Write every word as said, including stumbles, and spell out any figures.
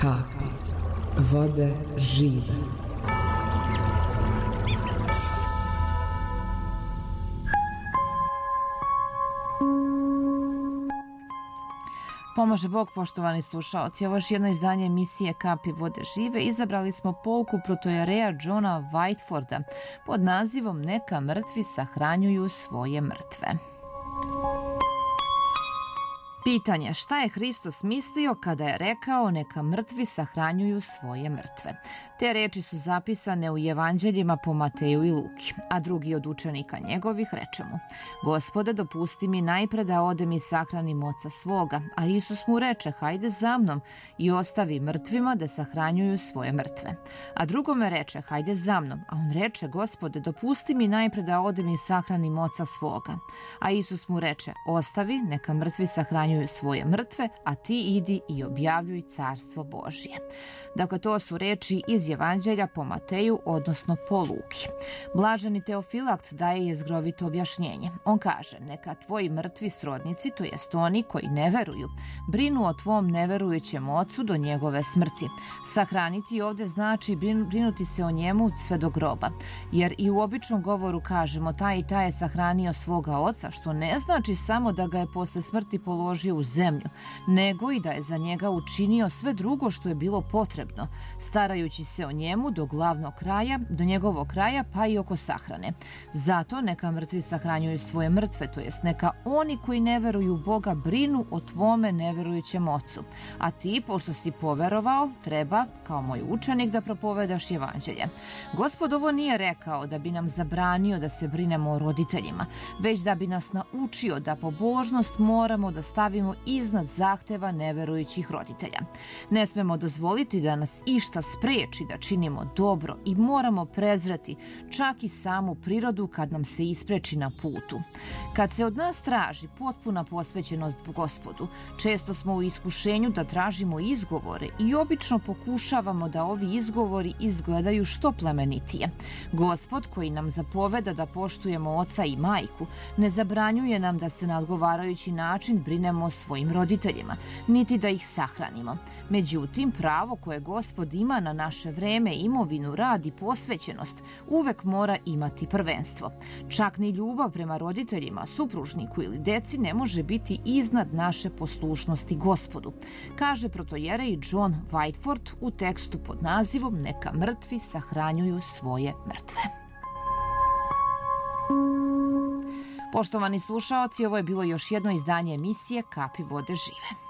Kapi vode žive. Pomaže Bog, poštovani slušaoci. Ovo je još jedno izdanje emisije Kapi vode žive. Izabrali smo pouku protojereja Johna Whiteforda pod nazivom Neka mrtvi sahranjuju svoje mrtve. Pitanje: šta je Hristos mislio kada je rekao neka mrtvi sahranjuju svoje mrtve? Te reči su zapisane u evanđeljima po Mateju i Luki, a drugi od učenika njegovih reče mu: Gospode, dopusti mi najpre da odem i sahranim oca svoga. A Isus mu reče: hajde za mnom i ostavi mrtvima da sahranjuju svoje mrtve. A drugome reče: hajde za mnom. A on reče: Gospode, dopusti mi najpre da odem i sahranim oca svoga. A Isus mu reče: ostavi, neka mrtvi sahranjuju svoje mrtve, a ti idi i objavljuj carstvo Božje. Dakle, to su reči iz evanđelja po Mateju, odnosno po Luki. Blaženi Teofilakt daje jezgrovito objašnjenje. On kaže: neka tvoji mrtvi srodnici, to jest oni koji ne veruju, brinu o tvom neverujućem ocu do njegove smrti. Sahraniti ovde znači brinuti se o njemu sve do groba, jer i u običnom govoru kažemo taj i taj je sahranio svoga oca, što ne znači samo da ga je posle smrti položio u zemlju, nego i da je za njega učinio sve drugo što je bilo potrebno, starajući se o njemu do glavnog kraja, do njegovog kraja, pa i oko sahrane. Zato neka mrtvi sahranjuju svoje mrtve, to jest neka oni koji ne veruju u Boga brinu o tvome neverujućem ocu. A ti, pošto si poverovao, treba, kao moj učenik, da propovedaš evanđelje. Gospod ovo nije rekao da bi nam zabranio da se brinemo o roditeljima, već da bi nas naučio da pobožnost moramo da stavimo iznad zahteva neverujućih roditelja. Ne smemo dozvoliti da nas išta spreči da činimo dobro i moramo prezreti čak i samu prirodu kad nam se ispreči na putu. Kad se od nas traži potpuna posvećenost Gospodu, često smo u iskušenju da tražimo izgovore i obično pokušavamo da ovi izgovori izgledaju što plemenitije. Gospod, koji nam zapoveda da poštujemo oca i majku, ne zabranjuje nam da se na odgovarajući način brinemo o svojim roditeljima, niti da ih sahranimo. Međutim, pravo koje Gospod ima na naše vreme, imovinu, rad i posvećenost uvek mora imati prvenstvo. Čak ni ljubav prema roditeljima, supružniku ili deci ne može biti iznad naše poslušnosti Gospodu, kaže protojerej John Whiteford u tekstu pod nazivom Neka mrtvi sahranjuju svoje mrtve. Poštovani slušaoci, ovo je bilo još jedno izdanje emisije Kapi vode žive.